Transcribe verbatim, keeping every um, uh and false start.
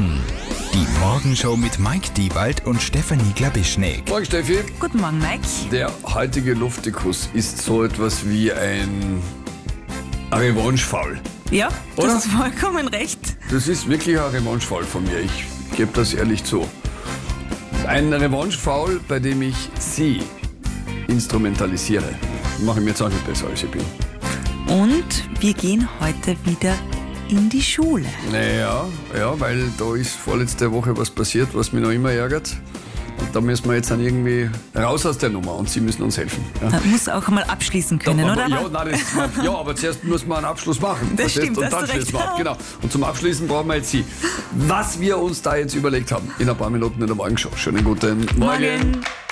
Morgen. Die Morgenshow mit Mike Diewald und Stefanie Glabischnik. Morgen, Steffi. Guten Morgen, Mike. Der heutige Luftikus ist so etwas wie ein Revanche-Foul. Ja, du Oder? hast vollkommen recht. Das ist wirklich ein Revanche-Foul von mir. Ich gebe das ehrlich zu. Ein Revanche-Foul, bei dem ich Sie instrumentalisiere. Mache ich mir jetzt auch nicht besser, als ich bin. Und wir gehen heute wieder in die Schule. Naja, ja, weil da ist vorletzte Woche was passiert, was mich noch immer ärgert. Und da müssen wir jetzt dann irgendwie raus aus der Nummer und Sie müssen uns helfen. Ja. Man muss auch mal abschließen können, aber, oder? Ja, nein, das, ja, aber zuerst muss man einen Abschluss machen. Das Verstehst? stimmt, und hast dann du recht. schließen wir ab. Genau. Und zum Abschließen brauchen wir jetzt Sie. Was wir uns da jetzt überlegt haben, in ein paar Minuten in der Morgenshow. Schönen guten Morgen. Morgen.